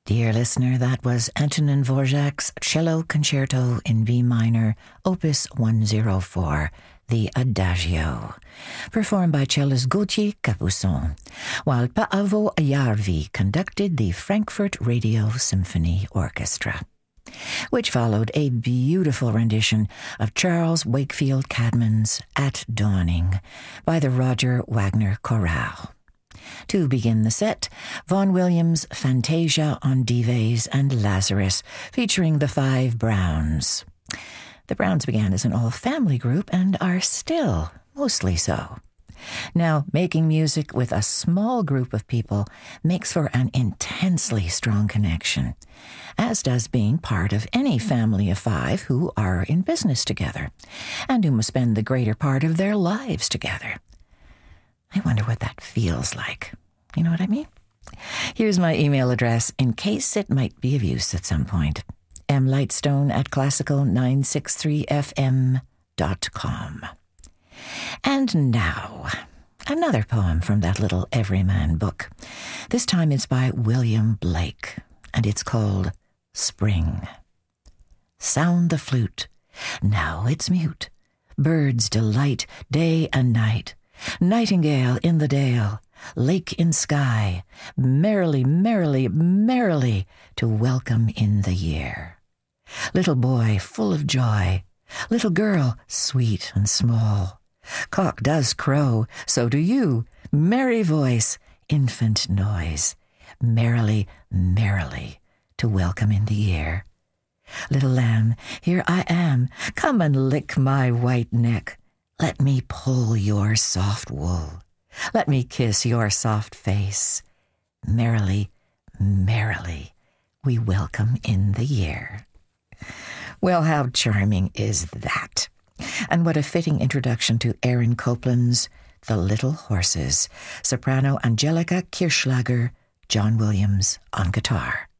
Dear listener, that was Antonin Dvorak's Cello Concerto in V minor, Opus 104, the Adagio, performed by cellist Gauthier Capuçon, while Paavo Järvi conducted the Frankfurt Radio Symphony Orchestra, which followed a beautiful rendition of Charles Wakefield Cadman's At Dawning by the Roger Wagner Chorale. To begin the set, Vaughan Williams' Fantasia on Dives and Lazarus, featuring the Five Browns. The Browns began as an all-family group and are still mostly so. Now, making music with a small group of people makes for an intensely strong connection, as does being part of any family of five who are in business together, and who must spend the greater part of their lives together. I wonder what that feels like. You know what I mean? Here's my email address in case it might be of use at some point. mlightstone@classical963fm.com. And now, another poem from that little Everyman book. This time it's by William Blake, and it's called Spring. Sound the flute, now it's mute. Birds delight day and night. Nightingale in the dale, lake in sky, merrily, merrily, merrily to welcome in the year. Little boy full of joy, little girl sweet and small. Cock does crow, so do you, merry voice, infant noise, merrily, merrily to welcome in the year. Little lamb, here I am, come and lick my white neck. Let me pull your soft wool. Let me kiss your soft face. Merrily, merrily, we welcome in the year. Well, how charming is that? And what a fitting introduction to Aaron Copland's The Little Horses, soprano Angelica Kirschlager, John Williams on guitar.